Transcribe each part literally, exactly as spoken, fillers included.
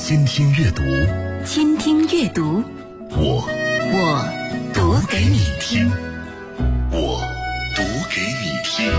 倾听阅读， 倾听阅读， 我我读给你听， 我读给你听。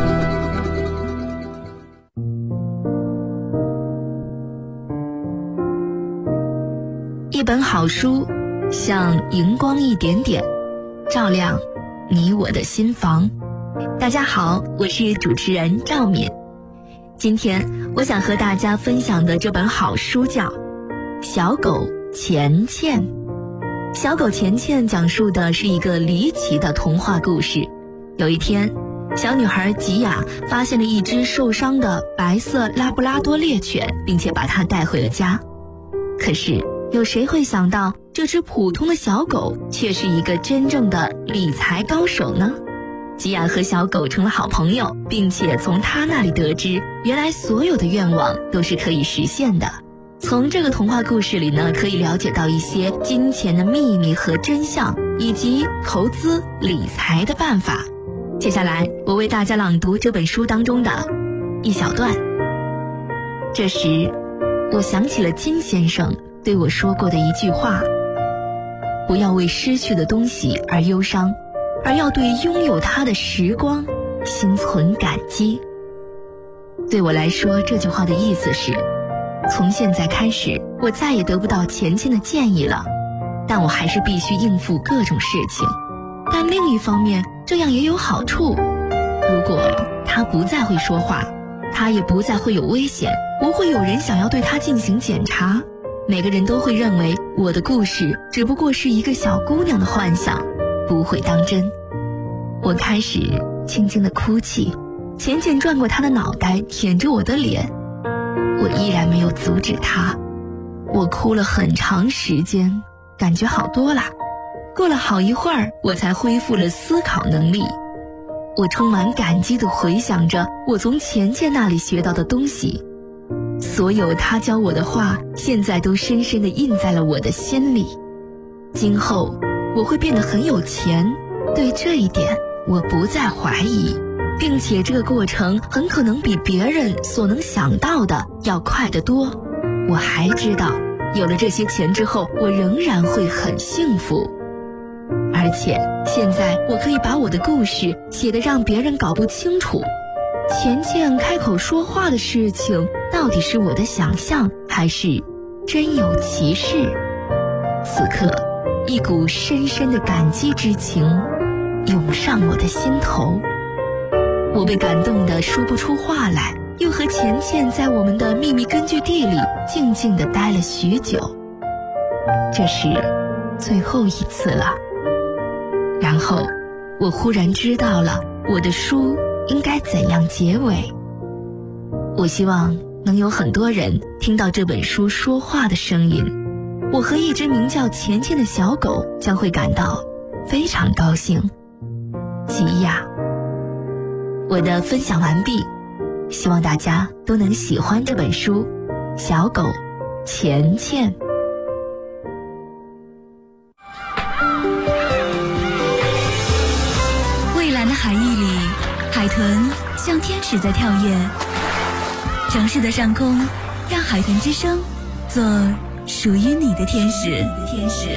一本好书，像荧光一点点，照亮你我的心房。大家好，我是主持人赵敏。今天我想和大家分享的这本好书叫《小狗钱钱》。小狗钱钱讲述的是一个离奇的童话故事。有一天，小女孩吉雅发现了一只受伤的白色拉布拉多猎犬，并且把它带回了家。可是有谁会想到，这只普通的小狗却是一个真正的理财高手呢？吉雅和小狗成了好朋友，并且从他那里得知，原来所有的愿望都是可以实现的。从这个童话故事里呢，可以了解到一些金钱的秘密和真相，以及投资理财的办法。接下来我为大家朗读这本书当中的一小段。这时我想起了金先生对我说过的一句话：不要为失去的东西而忧伤，而要对拥有它的时光心存感激。对我来说，这句话的意思是，从现在开始，我再也得不到钱钱的建议了，但我还是必须应付各种事情。但另一方面，这样也有好处。如果他不再会说话，他也不再会有危险，不会有人想要对他进行检查。每个人都会认为我的故事只不过是一个小姑娘的幻想，不会当真。我开始轻轻地哭泣，钱钱转过她的脑袋，舔着我的脸。我依然没有阻止她。我哭了很长时间，感觉好多了。过了好一会儿，我才恢复了思考能力。我充满感激地回想着我从钱钱那里学到的东西，所有他教我的话，现在都深深地印在了我的心里。今后我会变得很有钱，对这一点我不再怀疑，并且这个过程很可能比别人所能想到的要快得多。我还知道，有了这些钱之后，我仍然会很幸福。而且现在我可以把我的故事写得让别人搞不清楚，钱钱开口说话的事情到底是我的想象，还是真有其事？此刻一股深深的感激之情涌上我的心头，我被感动得说不出话来，又和钱钱在我们的秘密根据地里静静地待了许久。这是最后一次了。然后我忽然知道了我的书应该怎样结尾。我希望能有很多人听到这本书说话的声音，我和一只名叫钱钱的小狗将会感到非常高兴。吉雅。我的分享完毕，希望大家都能喜欢这本书《小狗钱钱》。 蔚蓝的海域里，海豚像天使在跳跃。城市的上空，让海豚之声做属于你的天使。